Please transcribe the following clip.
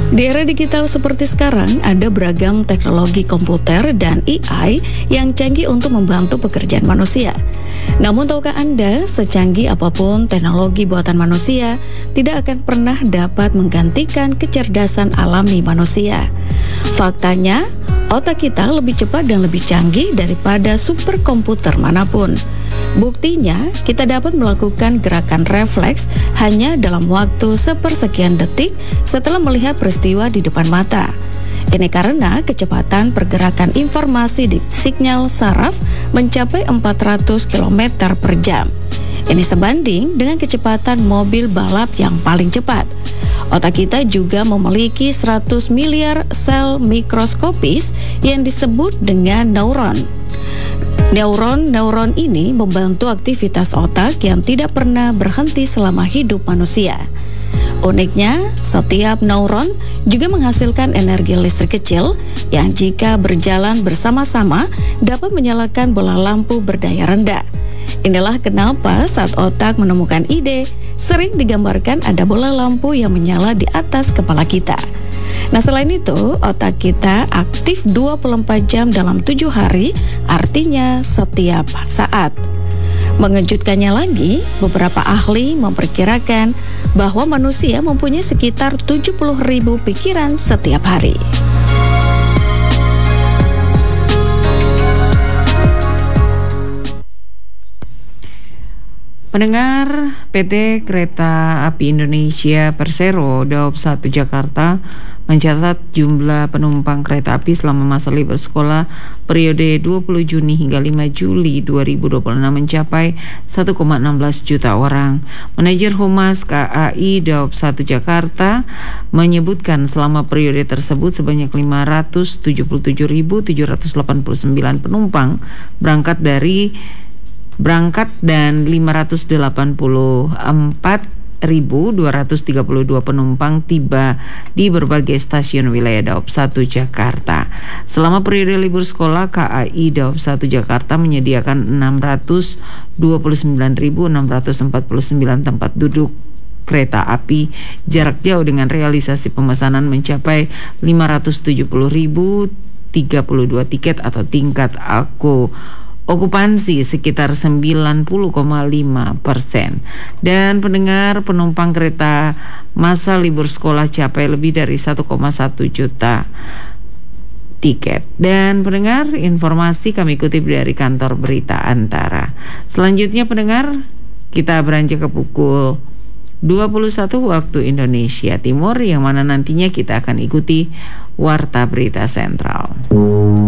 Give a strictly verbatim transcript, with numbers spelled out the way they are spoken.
Di era digital seperti sekarang, ada beragam teknologi komputer dan A I yang canggih untuk membantu pekerjaan manusia. Namun tahukah Anda, secanggih apapun teknologi buatan manusia, tidak akan pernah dapat menggantikan kecerdasan alami manusia. Faktanya, otak kita lebih cepat dan lebih canggih daripada superkomputer manapun. Buktinya, kita dapat melakukan gerakan refleks hanya dalam waktu sepersekian detik setelah melihat peristiwa di depan mata. Ini karena kecepatan pergerakan informasi di sinyal saraf mencapai empat ratus kilometer per jam. Ini sebanding dengan kecepatan mobil balap yang paling cepat. Otak kita juga memiliki seratus miliar sel mikroskopis yang disebut dengan neuron. Neuron-neuron ini membantu aktivitas otak yang tidak pernah berhenti selama hidup manusia. Uniknya, setiap neuron juga menghasilkan energi listrik kecil yang jika berjalan bersama-sama dapat menyalakan bola lampu berdaya rendah. Inilah kenapa saat otak menemukan ide, sering digambarkan ada bola lampu yang menyala di atas kepala kita. Nah, selain itu, otak kita aktif dua puluh empat jam dalam tujuh hari, artinya setiap saat. Mengejutkannya lagi, beberapa ahli memperkirakan bahwa manusia mempunyai sekitar tujuh puluh ribu pikiran setiap hari. Pendengar, P T Kereta Api Indonesia Persero Daob satu Jakarta mencatat jumlah penumpang kereta api selama masa libur sekolah periode dua puluh Juni hingga lima Juli dua ribu dua puluh enam mencapai satu koma satu enam juta orang. Manajer Humas K A I Daob satu Jakarta menyebutkan selama periode tersebut sebanyak lima ratus tujuh puluh tujuh ribu tujuh ratus delapan puluh sembilan penumpang berangkat dari berangkat dan lima ratus delapan puluh empat ribu dua ratus tiga puluh dua penumpang tiba di berbagai stasiun wilayah Daob satu Jakarta. Selama periode libur sekolah, K A I Daob satu Jakarta menyediakan enam ratus dua puluh sembilan ribu enam ratus empat puluh sembilan tempat duduk kereta api jarak jauh dengan realisasi pemesanan mencapai lima ratus tujuh puluh ribu tiga puluh dua tiket atau tingkat aku okupansi sekitar sembilan puluh koma lima persen. Dan pendengar, penumpang kereta masa libur sekolah capai lebih dari satu koma satu juta tiket. Dan pendengar, informasi kami kutip dari kantor berita Antara. Selanjutnya pendengar, kita beranjak ke pukul dua puluh satu waktu Indonesia Timur, yang mana nantinya kita akan ikuti Warta Berita Sentral.